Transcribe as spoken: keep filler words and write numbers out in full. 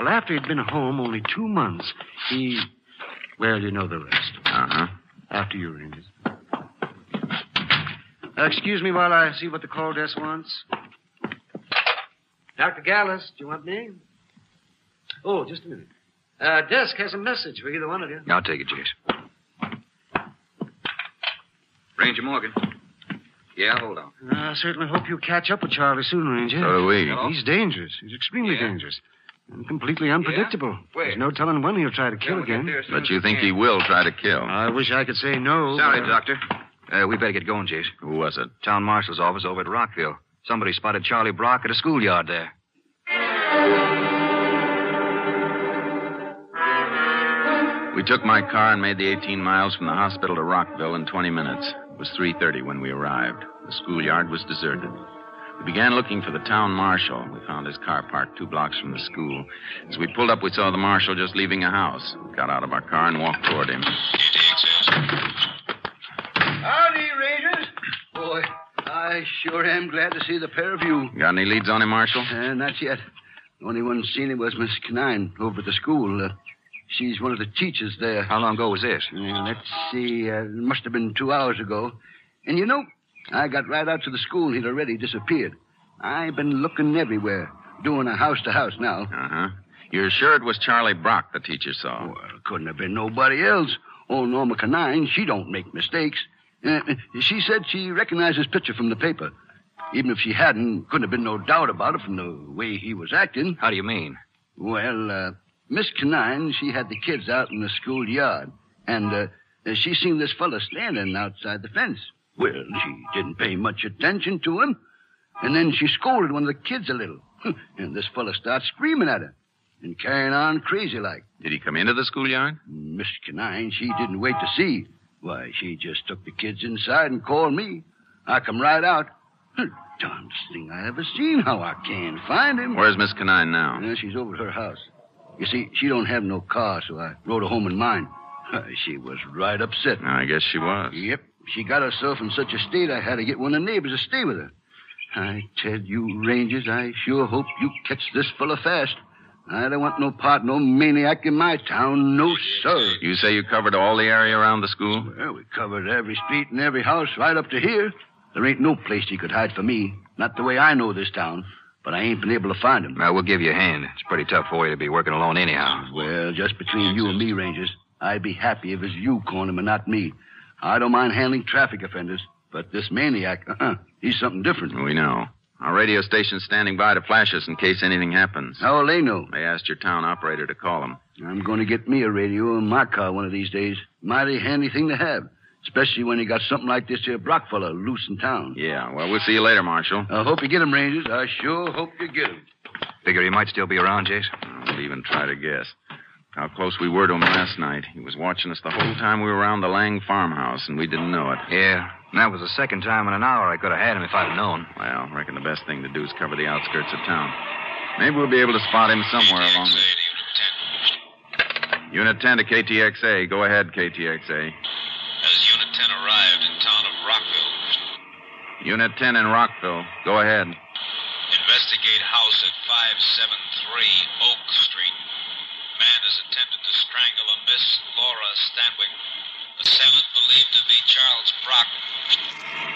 Well, after he'd been home only two months, he... Well, you know the rest. Uh-huh. After you, Rangers. Uh, excuse me while I see what the call desk wants. Doctor Gallus, do you want me? Oh, just a minute. Uh, desk has a message for either one of you. I'll take it, Jace. Ranger Morgan. Yeah, hold on. Uh, I certainly hope you catch up with Charlie soon, Ranger. So do we. Hello? He's dangerous. He's extremely Yeah. dangerous. And completely unpredictable. Yeah? Where? There's no telling when he'll try to kill We'll get again. there as soon But as you we think can. he will try to kill? I wish I could say no. Sorry, but- Doctor. Uh, we better get going, Jace. Who was it? Town marshal's office over at Rockville. Somebody spotted Charlie Brock at a schoolyard there. We took my car and made the eighteen miles from the hospital to Rockville in twenty minutes. It was three thirty when we arrived. The schoolyard was deserted. We began looking for the town marshal. We found his car parked two blocks from the school. As we pulled up, we saw the marshal just leaving a house. We got out of our car and walked toward him. Howdy, Rangers. Boy, I sure am glad to see the pair of you. Got any leads on him, Marshal? Uh, not yet. The only one seen him was Miss Canine over at the school. Uh, she's one of the teachers there. How long ago was this? Uh, let's see. Uh, it must have been two hours ago. And you know, I got right out to the school and he'd already disappeared. I've been looking everywhere, doing a house-to-house now. Uh-huh. You're sure it was Charlie Brock the teacher saw? Well, couldn't have been nobody else. Oh, Norma Canine, she don't make mistakes. Uh, she said she recognized his picture from the paper. Even if she hadn't, couldn't have been no doubt about it from the way he was acting. How do you mean? Well, uh, Miss Canine, she had the kids out in the schoolyard, and uh, she seen this fella standing outside the fence. Well, she didn't pay much attention to him, and then she scolded one of the kids a little, and this fella started screaming at her and carrying on crazy like. Did he come into the schoolyard? Miss Canine, she didn't wait to see. Why, she just took the kids inside and called me. I come right out. The darndest thing I ever seen. How I can't find him. Where's Miss Canine now? Yeah, she's over at her house. You see, she don't have no car, so I rode her home in mine. She was right upset. I guess she was. Yep. She got herself in such a state I had to get one of the neighbors to stay with her. I tell you, Rangers, I sure hope you catch this fella fast. I don't want no part, no maniac in my town. No, sir. You say you covered all the area around the school? Well, we covered every street and every house right up to here. There ain't no place he could hide from me. Not the way I know this town. But I ain't been able to find him. Well, we'll give you a hand. It's pretty tough for you to be working alone anyhow. Well, just between you and me, Rangers, I'd be happy if it was you calling him and not me. I don't mind handling traffic offenders, but this maniac, uh-uh, he's something different. We know. Our radio station's standing by to flash us in case anything happens. How will they know? They asked your town operator to call them. I'm going to get me a radio in my car one of these days. Mighty handy thing to have, especially when you got something like this here Brock fella loose in town. Yeah, well, we'll see you later, Marshal. I hope you get him, Rangers. I sure hope you get him. Figure he might still be around, Jace? I won't even try to guess. How close we were to him last night. He was watching us the whole time we were around the Lang farmhouse, and we didn't know it. Yeah, and that was the second time in an hour I could have had him if I'd have known. Well, I reckon the best thing to do is cover the outskirts of town. Maybe we'll be able to spot him somewhere along the... Unit ten to K T X A. Go ahead, K T X A. Has Unit ten arrived in town of Rockville? Unit ten in Rockville. Go ahead. Investigate house at five seven three Oak Street. Man has attempted to strangle a Miss Laura Stanwyck. Assailant believed to be Charles Brock.